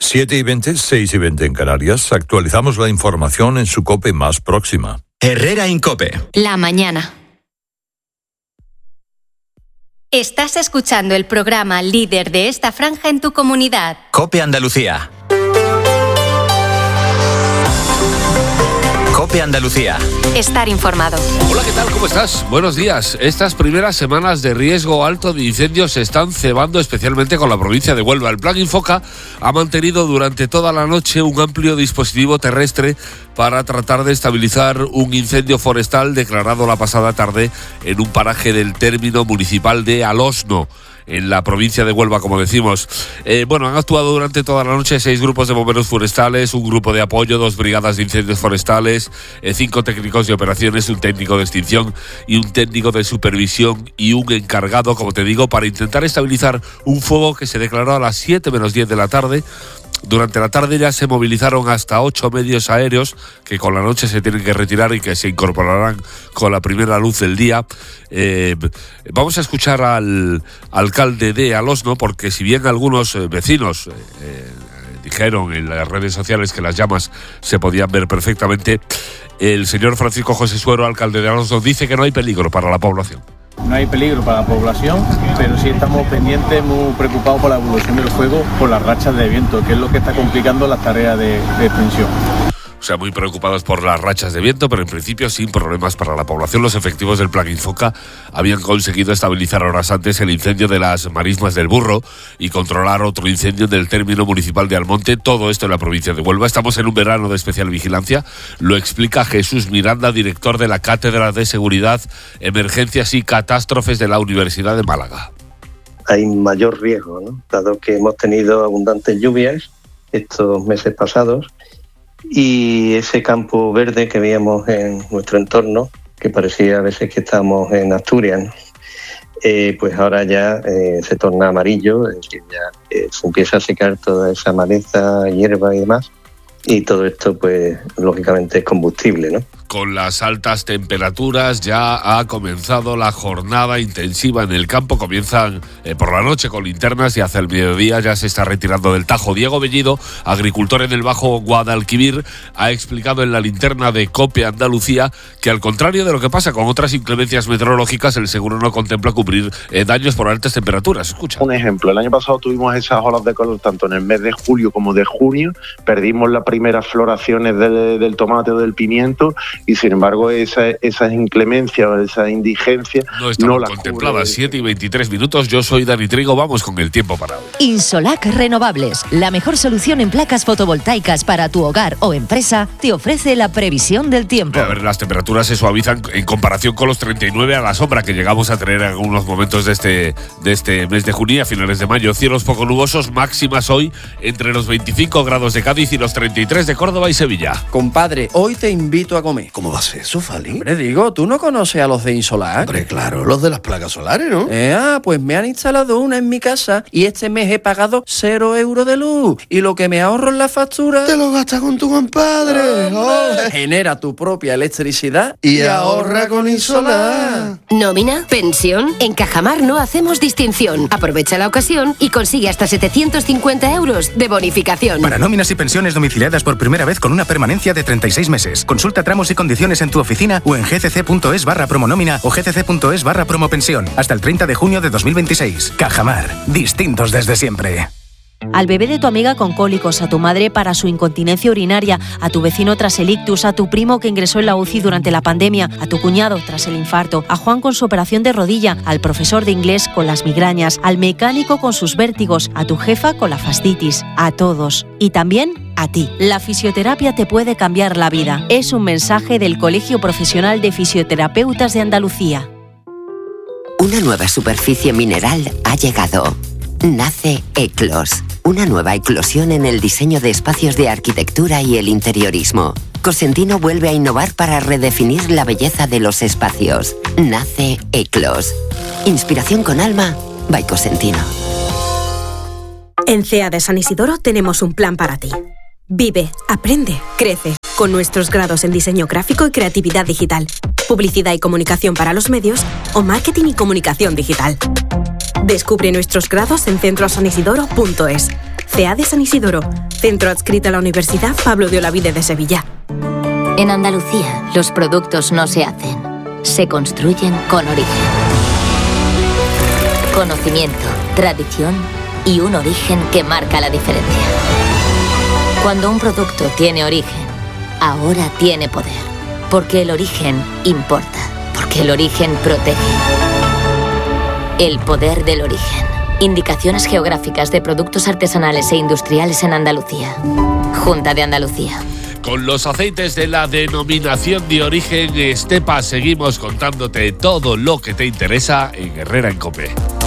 7:20, 6:20 en Canarias. Actualizamos la información en su COPE más próxima. Herrera en COPE. La mañana. Estás escuchando el programa líder de esta franja en tu comunidad. COPE Andalucía. COPE Andalucía. Estar informado. Hola, ¿qué tal? ¿Cómo estás? Buenos días. Estas primeras semanas de riesgo alto de incendios se están cebando especialmente con la provincia de Huelva. El Plan Infoca ha mantenido durante toda la noche un amplio dispositivo terrestre para tratar de estabilizar un incendio forestal declarado la pasada tarde en un paraje del término municipal de Alosno, en la provincia de Huelva, como decimos. Han actuado durante toda la noche 6 grupos de bomberos forestales, un grupo de apoyo, 2 brigadas de incendios forestales, 5 técnicos de operaciones, un técnico de extinción y un técnico de supervisión y un encargado, como te digo, para intentar estabilizar un fuego que se declaró a las 7 menos 10 de la tarde. Durante la tarde ya se movilizaron hasta 8 medios aéreos que con la noche se tienen que retirar y que se incorporarán con la primera luz del día. Vamos a escuchar al alcalde de Alosno, porque si bien algunos vecinos dijeron en las redes sociales que las llamas se podían ver perfectamente, el señor Francisco José Suero, alcalde de Alosno, dice que no hay peligro para la población. No hay peligro para la población, pero sí estamos pendientes, muy preocupados por la evolución del fuego, por las rachas de viento, que es lo que está complicando las tareas de extinción. O sea, muy preocupados por las rachas de viento, pero en principio sin problemas para la población. Los efectivos del Plan Infoca habían conseguido estabilizar horas antes el incendio de las marismas del Burro y controlar otro incendio en el término municipal de Almonte, todo esto en la provincia de Huelva. Estamos en un verano de especial vigilancia, lo explica Jesús Miranda, director de la Cátedra de Seguridad, Emergencias y Catástrofes de la Universidad de Málaga. Hay mayor riesgo, ¿no? Dado que hemos tenido abundantes lluvias estos meses pasados, y ese campo verde que veíamos en nuestro entorno, que parecía a veces que estábamos en Asturias, ¿no? Pues ahora ya se torna amarillo, que ya se empieza a secar toda esa maleza, hierba y demás, y todo esto pues lógicamente es combustible, ¿no? Con las altas temperaturas ya ha comenzado la jornada intensiva en el campo. Comienzan por la noche con linternas y hacia el mediodía ya se está retirando del Tajo. Diego Bellido, agricultor en el Bajo Guadalquivir, ha explicado en la linterna de COPE Andalucía que, al contrario de lo que pasa con otras inclemencias meteorológicas, el seguro no contempla cubrir daños por altas temperaturas. Escucha. Un ejemplo, el año pasado tuvimos esas olas de calor tanto en el mes de julio como de junio, perdimos las primeras floraciones del tomate o del pimiento, y sin embargo esas inclemencias o esa indigencia no están contempladas. 7:23. Yo soy Dani Trigo, vamos con el tiempo para hoy. Insolac Renovables, la mejor solución en placas fotovoltaicas para tu hogar o empresa, te ofrece la previsión del tiempo. A ver, las temperaturas se suavizan en comparación con los 39 a la sombra que llegamos a tener en algunos momentos de este mes de junio, a finales de mayo. Cielos poco nubosos, máximas hoy entre los 25 grados de Cádiz y los 33 de Córdoba y Sevilla. Compadre, hoy te invito a comer. ¿Cómo va a ser eso, Fali? Hombre, digo, ¿tú no conoces a los de Insolac? Hombre, claro, los de las placas solares, ¿no? Pues me han instalado una en mi casa y este mes he pagado 0 euros de luz. Y lo que me ahorro en la factura... Te lo gastas con tu compadre. Genera tu propia electricidad y ahorra con Insolac. ¿Nómina? ¿Pensión? En Cajamar no hacemos distinción. Aprovecha la ocasión y consigue hasta 750 euros de bonificación. Para nóminas y pensiones domiciliadas por primera vez con una permanencia de 36 meses. Consulta tramos y condiciones en tu oficina o en gcc.es/promonómina o gcc.es/promopensión. Hasta el 30 de junio de 2026. Cajamar. Distintos desde siempre. Al bebé de tu amiga con cólicos, a tu madre para su incontinencia urinaria, a tu vecino tras el ictus, a tu primo que ingresó en la UCI durante la pandemia, a tu cuñado tras el infarto, a Juan con su operación de rodilla, al profesor de inglés con las migrañas, al mecánico con sus vértigos, a tu jefa con la fascitis, a todos. Y también a ti. La fisioterapia te puede cambiar la vida. Es un mensaje del Colegio Profesional de Fisioterapeutas de Andalucía. Una nueva superficie mineral ha llegado. Nace Eclos, una nueva eclosión en el diseño de espacios de arquitectura y el interiorismo. Cosentino vuelve a innovar para redefinir la belleza de los espacios. Nace Eclos. Inspiración con alma, by Cosentino. En CEA de San Isidoro tenemos un plan para ti. Vive, aprende, crece, con nuestros grados en diseño gráfico y creatividad digital, publicidad y comunicación para los medios o marketing y comunicación digital. Descubre nuestros grados en centrosanisidoro.es. CEA de San Isidoro, Centro adscrito a la Universidad Pablo de Olavide de Sevilla. En Andalucía, los productos no se hacen, se construyen con origen. Conocimiento, tradición y un origen que marca la diferencia. Cuando un producto tiene origen, ahora tiene poder. Porque el origen importa. Porque el origen protege. El poder del origen. Indicaciones geográficas de productos artesanales e industriales en Andalucía. Junta de Andalucía. Con los aceites de la denominación de origen Estepa seguimos contándote todo lo que te interesa en Herrera en COPE.